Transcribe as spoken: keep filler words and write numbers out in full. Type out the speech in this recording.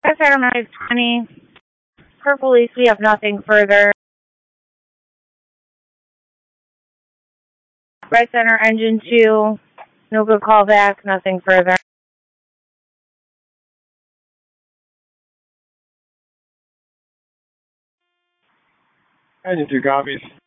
That's Item five twenty. For police, we have nothing further. Red Center Engine two, no good call back, nothing further. Engine two copies.